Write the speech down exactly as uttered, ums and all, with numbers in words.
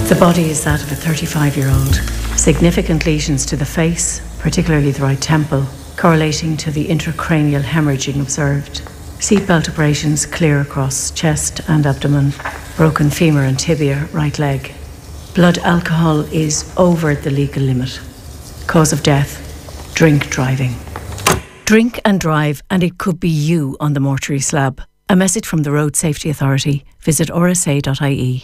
The body is that of a thirty-five-year-old. Significant lesions to the face, particularly the right temple, correlating to the intracranial hemorrhaging observed. Seatbelt abrasions clear across chest and abdomen. Broken femur and tibia, right leg. Blood alcohol is over the legal limit. Cause of death, drink driving. Drink and drive, and it could be you on the mortuary slab. A message from the Road Safety Authority. Visit r s a dot i e.